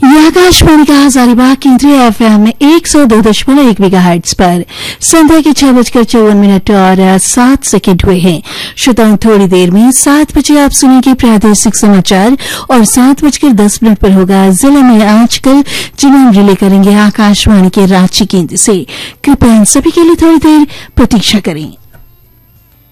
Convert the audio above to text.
ये आकाशवाणी का हजारीबाग केंद्रीय एफएम में 102.1 मेगाहर्ट्ज पर संध्या के 6:54 और 7 सेकंड हुए हैं। श्रोताओं, थोड़ी देर में 7 बजे आप सुनेंगे प्रादेशिक समाचार और 7:10 पर होगा जिले में आजकल, जिन्हें हम रिले करेंगे आकाशवाणी के रांची केंद्र से। कृपया इन सभी के लिए थोड़ी देर प्रतीक्षा करें।